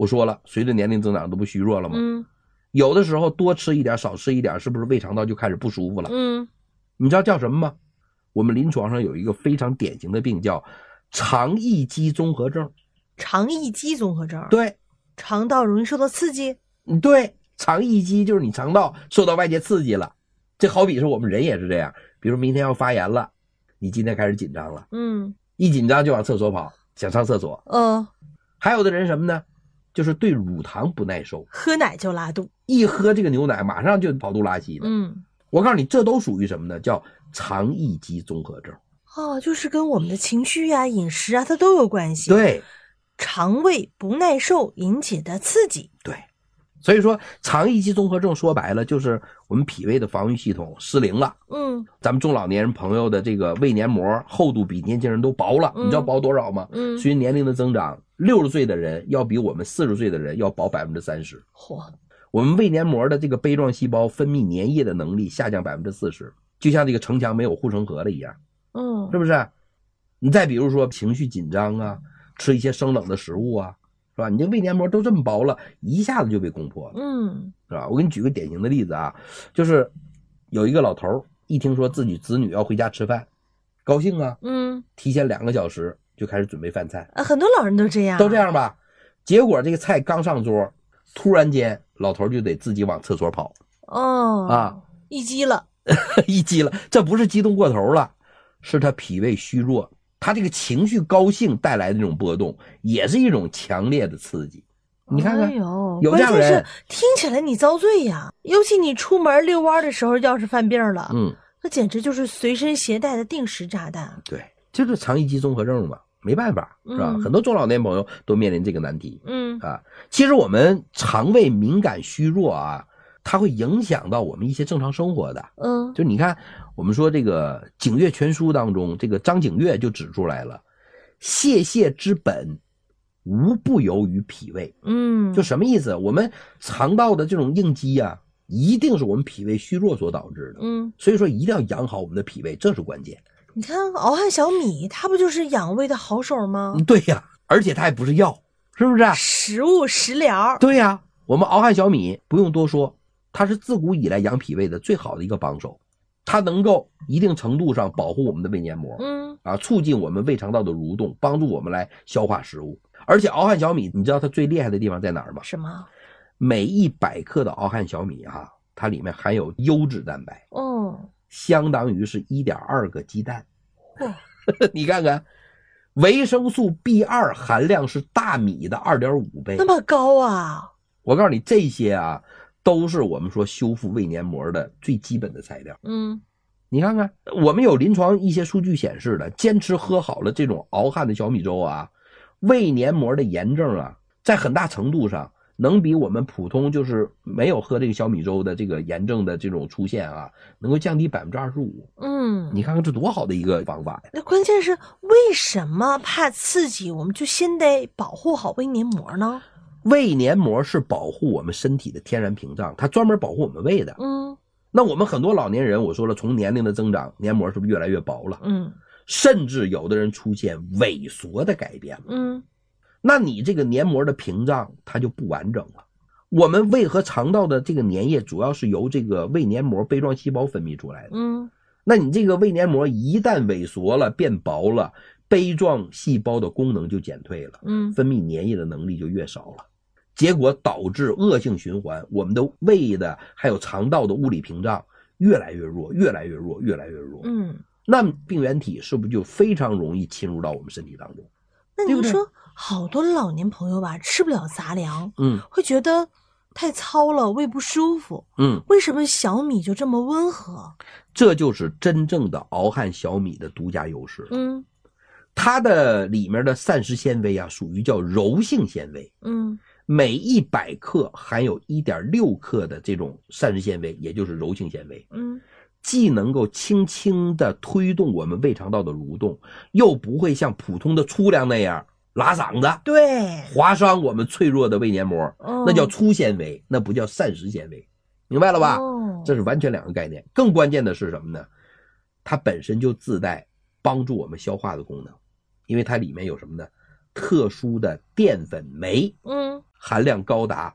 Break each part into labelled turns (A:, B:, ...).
A: 我说了，随着年龄增长都不虚弱了吗？
B: 嗯，
A: 有的时候多吃一点少吃一点，是不是胃肠道就开始不舒服了？
B: 嗯，
A: 你知道叫什么吗？我们临床上有一个非常典型的病叫肠易激综合症。
B: 肠易激综合症。
A: 对，
B: 肠道容易受到刺激。
A: 对，肠易激就是你肠道受到外界刺激了。这好比是我们人也是这样，比如明天要发炎了，你今天开始紧张了，一紧张就往厕所跑，想上厕所。还有的人什么呢？就是对乳糖不耐受，
B: 喝奶就拉肚，
A: 一喝这个牛奶马上就跑肚拉稀的。我告诉你，这都属于什么呢？叫肠易激综合症。
B: 就是跟我们的情绪啊、饮食啊，它都有关系。
A: 对，
B: 肠胃不耐受引起的刺激。
A: 对，所以说肠易激综合症说白了就是我们脾胃的防御系统失灵了。咱们中老年人朋友的这个胃黏膜厚度比年轻人都薄了。你知道薄多少吗？随着年龄的增长，60岁的人要比我们40岁的人要薄 30%。我们胃黏膜的这个杯状细胞分泌粘液的能力下降 40%， 就像这个城墙没有护城河了一样。是不是？你再比如说情绪紧张啊，吃一些生冷的食物啊，是吧？你这胃黏膜都这么薄了，一下子就被攻破了。是吧？我给你举个典型的例子啊，就是有一个老头一听说自己子女要回家吃饭，高兴啊，提前2个小时就开始准备饭菜。
B: 很多老人都这样，
A: 都这样吧？结果这个菜刚上桌，突然间老头就得自己往厕所跑。
B: 一激了，
A: 一激了，这不是激动过头了，是他脾胃虚弱，他这个情绪高兴带来的这种波动，也是一种强烈的刺激。你看看，有这样人，
B: 关键是听起来你遭罪呀！尤其你出门遛弯的时候，要是犯病了，那简直就是随身携带的定时炸弹。
A: 对，就是肠易激综合症嘛，没办法，是吧？很多中老年朋友都面临这个难题。其实我们肠胃敏感虚弱啊，它会影响到我们一些正常生活的。就你看，我们说这个《景岳全书》当中，这个张景岳就指出来了，泻之本无不由于脾胃。就什么意思？我们肠道的这种应激啊，一定是我们脾胃虚弱所导致的。所以说一定要养好我们的脾胃，这是关键。
B: 你看熬汉小米，它不就是养胃的好手吗？
A: 对呀，而且它还不是药，是不是？
B: 食物食疗。
A: 对呀，我们熬汉小米不用多说，它是自古以来养脾胃的最好的一个帮手，它能够一定程度上保护我们的胃黏膜，促进我们胃肠道的蠕动，帮助我们来消化食物。而且熬汉小米，你知道它最厉害的地方在哪儿吗？
B: 什么？
A: 每100克的熬汉小米啊，它里面含有优质蛋白，相当于是 1.2 个鸡蛋。你看看，维生素 B2 含量是大米的 2.5 倍，
B: 那么高啊！
A: 我告诉你，这些啊都是我们说修复胃黏膜的最基本的材料。你看看，我们有临床一些数据显示的，坚持喝好了这种熬汉的小米粥啊，胃黏膜的炎症啊，在很大程度上能比我们普通就是没有喝这个小米粥的这个炎症的这种出现啊，能够降低 25%。你看看这多好的一个方法呀！
B: 那关键是为什么怕刺激，我们就先得保护好胃黏膜呢？
A: 胃黏膜是保护我们身体的天然屏障，它专门保护我们胃的。那我们很多老年人，我说了，从年龄的增长，黏膜是不是越来越薄了？甚至有的人出现萎缩的改变了。那你这个黏膜的屏障它就不完整了。我们胃和肠道的这个粘液主要是由这个胃黏膜杯状细胞分泌出来的。那你这个胃黏膜一旦萎缩了，变薄了，杯状细胞的功能就减退了，分泌粘液的能力就越少了，结果导致恶性循环，我们的胃的还有肠道的物理屏障越来越弱，越来越弱，越来越弱。那病原体是不是就非常容易侵入到我们身体当中？
B: 那您说好多老年朋友吧，吃不了杂粮，会觉得太糙了，胃不舒服。为什么小米就这么温和？
A: 这就是真正的熬汉小米的独家优势。它的里面的膳食纤维啊，属于叫柔性纤维。每100克含有 1.6 克的这种膳食纤维，也就是柔性纤维。既能够轻轻的推动我们胃肠道的蠕动，又不会像普通的粗粮那样拉嗓子，
B: 对，
A: 划伤我们脆弱的胃黏膜。那叫粗纤维，那不叫膳食纤维，明白了吧？这是完全2个概念。更关键的是什么呢？它本身就自带帮助我们消化的功能，因为它里面有什么呢？特殊的淀粉酶， 含量高达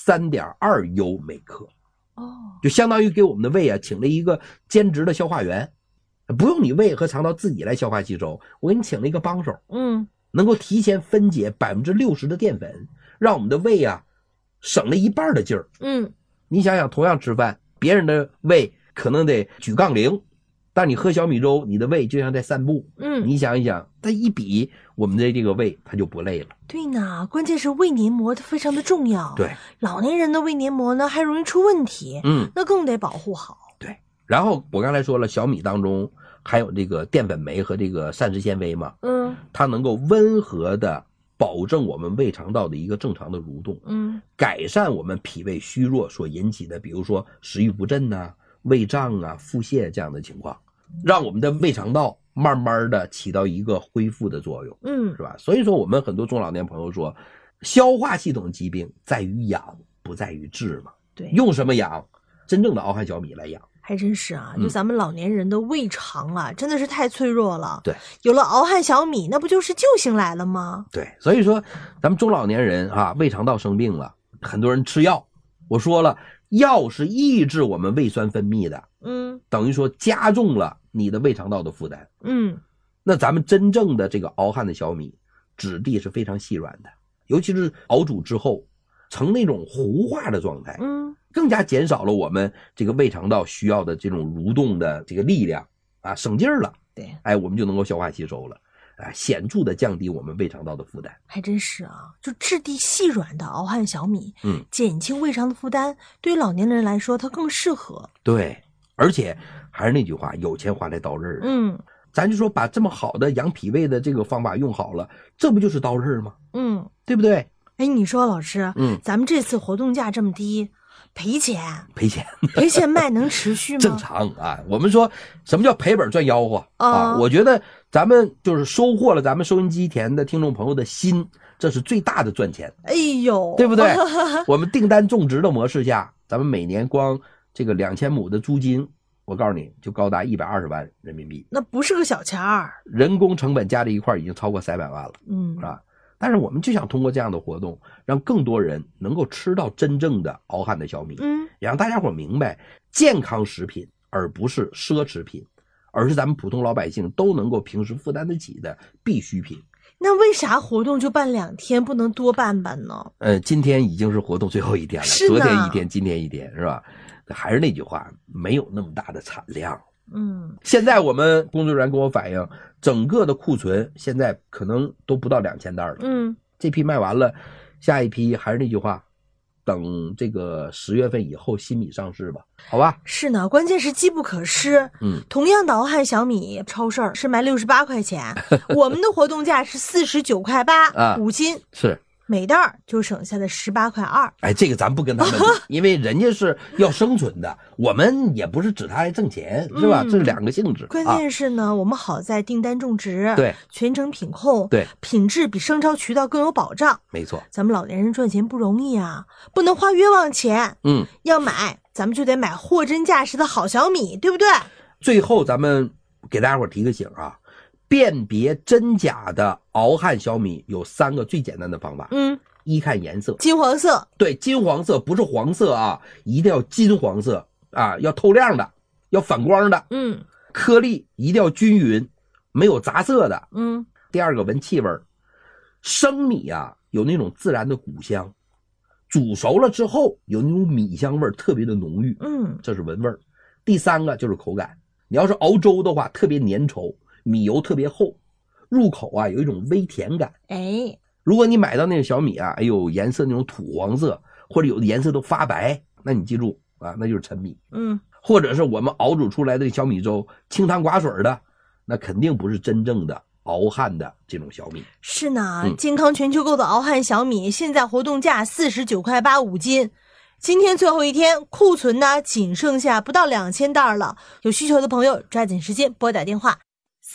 A: 3.2 优每克。就相当于给我们的胃啊请了一个兼职的消化员，不用你胃和肠道自己来消化吸收，我给你请了一个帮手，能够提前分解 60% 的淀粉，让我们的胃啊省了一半的劲儿。你想想，同样吃饭，别人的胃可能得举杠铃，但你喝小米粥，你的胃就像在散步。你想一想，它一比，我们的这个胃它就不累了。
B: 对呢，关键是胃黏膜它非常的重要。
A: 对，
B: 老年人的胃黏膜呢还容易出问题，那更得保护好。
A: 对，然后我刚才说了，小米当中还有这个淀粉酶和这个膳食纤维嘛，它能够温和的保证我们胃肠道的一个正常的蠕动，改善我们脾胃虚弱所引起的，比如说食欲不振啊、胃胀啊、腹泻这样的情况，让我们的胃肠道慢慢的起到一个恢复的作用，是吧？所以说我们很多中老年朋友说，消化系统疾病在于养，不在于治嘛。
B: 对，
A: 用什么养？真正的敖汉小米来养。
B: 还真是啊，就咱们老年人的胃肠啊，真的是太脆弱了。
A: 对，
B: 有了敖汉小米，那不就是救星来了吗？
A: 对，所以说咱们中老年人啊，胃肠道生病了，很多人吃药。我说了，药是抑制我们胃酸分泌的，等于说加重了你的胃肠道的负担。那咱们真正的这个敖汉的小米，质地是非常细软的，尤其是熬煮之后成那种糊化的状态，更加减少了我们这个胃肠道需要的这种蠕动的这个力量啊，省劲儿了。
B: 对，
A: 我们就能够消化吸收了，显著的降低我们胃肠道的负担。
B: 还真是啊，就质地细软的敖汉小米，减轻胃肠的负担，对于老年人来说它更适合。
A: 对，而且还是那句话，有钱花在刀刃。咱就说把这么好的养脾胃的这个方法用好了，这不就是刀刃吗？对不对？
B: 你说老师，咱们这次活动价这么低，赔钱卖能持续吗？
A: 正常啊，我们说什么叫赔本赚吆喝啊？我觉得咱们就是收获了咱们收音机前的听众朋友的心，这是最大的赚钱。对不对？我们订单种植的模式下，咱们每年光这个2000亩的租金，我告诉你就高达120万人民币，
B: 那不是个小钱儿，
A: 人工成本加在一块已经超过300万了，是吧？但是我们就想通过这样的活动，让更多人能够吃到真正的敖汉的小米，也让大家伙明白，健康食品而不是奢侈品，而是咱们普通老百姓都能够平时负担得起的必需品。
B: 那为啥活动就办2天，不能多办呢？
A: 今天已经是活动最后一天了，昨天1天，今天1天，是吧？还是那句话，没有那么大的产量。现在我们工作人员跟我反映，整个的库存现在可能都不到2000袋了。这批卖完了，下一批还是那句话，等这个10月份以后新米上市吧，好吧？
B: 是呢，关键是机不可失。同样的敖汉小米，超市是卖68块钱，我们的活动价是49.8块5斤，
A: 是。
B: 每袋就省下的18.2块。
A: 这个咱不跟他们比，因为人家是要生存的，我们也不是指他来挣钱，是吧？这是2个性质。
B: 关键是呢，我们好在订单种植，
A: 对，
B: 全程品控，
A: 对，
B: 品质比商超渠道更有保障。
A: 没错，
B: 咱们老年人赚钱不容易啊，不能花冤枉钱。要买咱们就得买货真价实的好小米，对不对？
A: 最后咱们给大家伙提个醒啊。辨别真假的敖汉小米有3个最简单的方法。一看颜色，
B: 金黄色。
A: 对，金黄色，不是黄色啊，一定要金黄色啊，要透亮的，要反光的。颗粒一定要均匀，没有杂色的。第2个，闻气味，生米啊有那种自然的谷香，煮熟了之后有那种米香味特别的浓郁。这是闻味。第3个就是口感，你要是熬粥的话特别粘稠，米油特别厚，入口啊有一种微甜感。如果你买到那个小米啊，颜色那种土黄色，或者有的颜色都发白，那你记住啊，那就是陈米。或者是我们熬煮出来的小米粥清汤寡水的，那肯定不是真正的敖汉的这种小米。
B: 是呢，健康全球购的敖汉小米现在活动价49.8块5斤。今天最后一天，库存呢仅剩下不到2000袋了，有需求的朋友抓紧时间拨打电话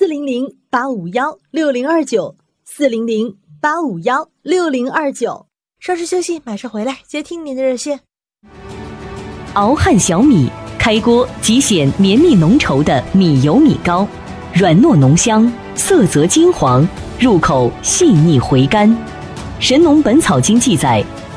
B: 400-851-6029，400-851-6029。稍事休息，马上回来接听您的热线。
C: 敖汉小米，开锅即显绵密浓稠的米油米糕，软糯浓香，色泽金黄，入口细腻回甘。《神农本草经》记载，